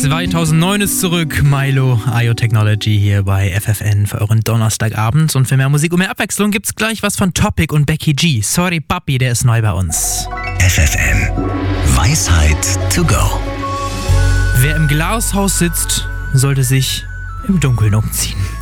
2009 ist zurück. Milo, IO Technology hier bei FFN für euren Donnerstagabend. Und für mehr Musik und mehr Abwechslung gibt's gleich was von Topic und Becky G. Sorry Papi, der ist neu bei uns. FFN. Weisheit to go. Wer im Glashaus sitzt, sollte sich im Dunkeln umziehen.